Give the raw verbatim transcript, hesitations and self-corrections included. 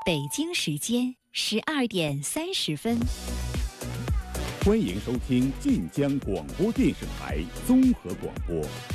北京时间十二点三十分。 欢迎收听晋江广播电视台综合广播